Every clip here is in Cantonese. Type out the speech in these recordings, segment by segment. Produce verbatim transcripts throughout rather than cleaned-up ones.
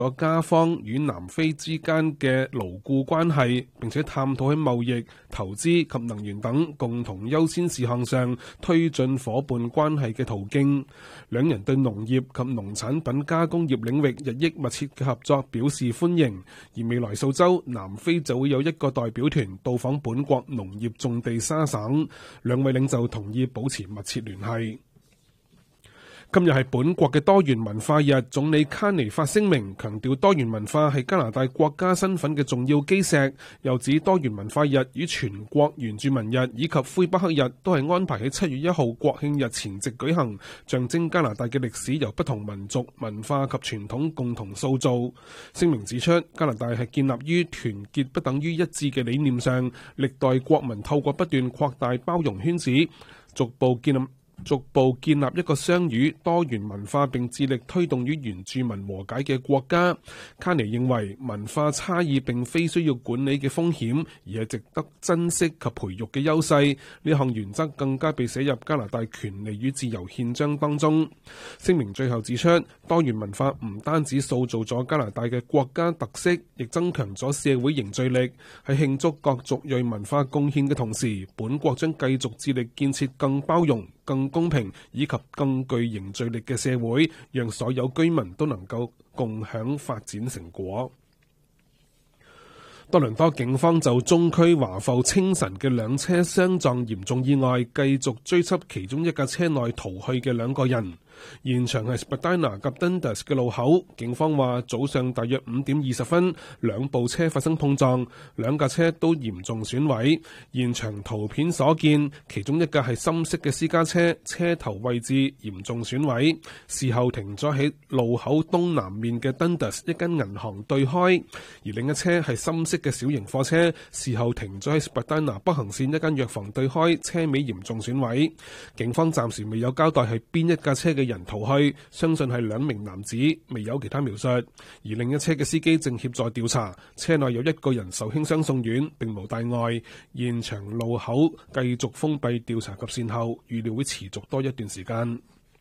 咗加方與南非之間嘅牢固關係，並且探討喺貿易、投資及能源等共同優先事項上推進夥伴關係嘅途徑。兩人對農業及農產品加工業領域日益密切嘅合作表示歡迎，而未來數週，南非就會有一個代表團到訪本國農業種地沙省。兩位領袖同意保持密切聯繫。今日係本國嘅多元文化日，總理卡尼發聲明強調多元文化係加拿大國家身份嘅重要基石，又指多元文化日與全國原住民日以及魁北克日都係安排喺七月一號國慶日前夕舉行，象徵加拿大嘅歷史由不同民族、文化及傳統共同塑造。聲明指出，加拿大係建立於團結不等於一致嘅理念上，歷代國民透過不斷擴大包容圈子，逐步建立逐步建立一個雙語多元文化並致力推動與原住民和解嘅國家。卡尼認為文化差異並非需要管理嘅風險，而係值得珍惜及培育嘅優勢。呢項原則更加被寫入加拿大權利與自由憲章當中。聲明最後指出，多元文化唔單止塑造咗加拿大嘅國家特色，亦增強咗社會凝聚力。喺慶祝各族裔文化貢獻嘅同時，本國將繼續致力建設更包容、更公平以及更具凝聚力嘅社會，讓所有居民都能夠共享發展成果。多倫多警方就中區華埠清晨嘅兩車相撞嚴重意外，繼續追緝其中一架車內逃去嘅兩個人。現場係 Spadina 及 Dundas 嘅路口，警方話早上大約五點二十分，兩部車發生碰撞，兩架車都嚴重損毀。現場圖片所見，其中一架係深色嘅私家車，車頭位置嚴重損毀，事後停咗喺路口東南面嘅 Dundas 一間銀行對開，而另一車係深色嘅小型貨車，事後停咗喺 Spadina 北行線一間藥房對開，車尾嚴重損毀。警方暫時未有交代係邊一架車嘅人逃去，相信係兩名男子，未有其他描述。而另一車嘅司機正協助調查，車內有一個人受輕傷送院，並無大礙。現場路口繼續封閉調查及善後，預料會持續多一段時間。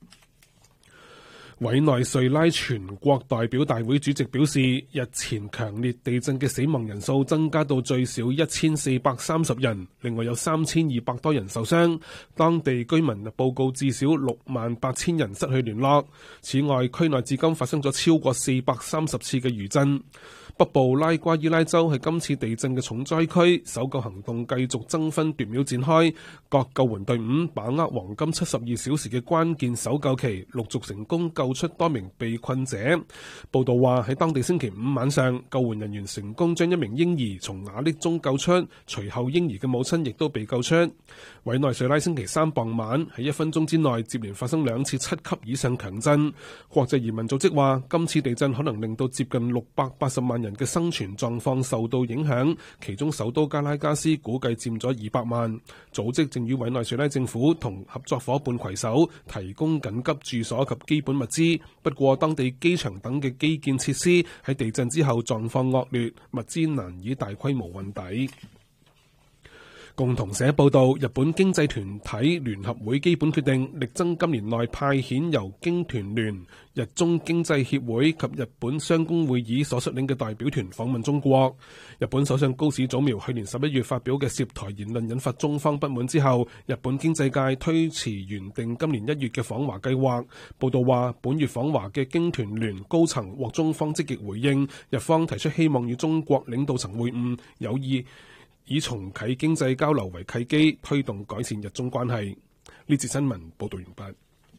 委內瑞拉全國代表大會主席表示，日前強烈地震嘅死亡人數增加到最少一千四百三十人，另外有三千二百多人受傷。當地居民報告至少六萬八千人失去聯絡。此外，區內至今發生咗超過四百三十次嘅餘震。北部拉瓜伊拉州係今次地震嘅重災區，搜救行動繼續爭分奪秒展開，各救援隊伍把握黃金七十二小時嘅關鍵搜救期，陸續成功救出多名被困者。報道話喺當地星期五晚上，救援人員成功將一名嬰兒從瓦礫中救出，隨後嬰兒嘅母親亦都被救出。委內瑞拉星期三傍晚喺一分鐘之內接連發生兩次七級以上強震。國際移民組織話，今次地震可能令到接近六百八十萬人嘅生存狀況受到影響，其中首都加拉加斯估計佔咗二百萬。組織正與委內瑞拉政府同合作夥伴攜手提供緊急住所及基本物資，不過當地機場等嘅基建設施喺地震之後狀況惡劣，物資難以大規模運抵。共同社報道，日本經濟團體聯合會基本決定力爭今年內派遣由經團聯、日中經濟協會及日本商工會議所率領嘅代表團訪問中國。日本首相高市早苗去年十一月發表嘅涉台言論引發中方不滿之後，日本經濟界推遲原定今年一月嘅訪華計劃。報道話，本月訪華嘅經團聯高層獲中方積極回應，日方提出希望與中國領導層會晤，有意以重啟經濟交流為契機，推動改善日中關係。呢節新聞報道完畢。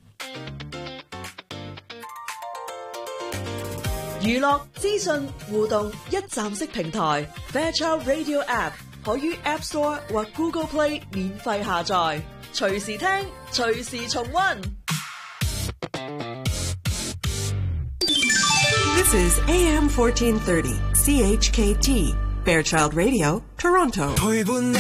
娛樂資訊互動一站式平台 Fairchild Radio App 可於 App Store 或 Google Play 免費下載，隨時聽，隨時重溫。 This is A M fourteen thirty C H K T Fairchild Radio, Toronto.